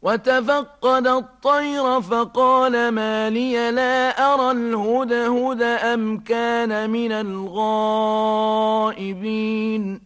وتفقد الطير فقال ما لي لا أرى الهدهد أم كان من الغائبين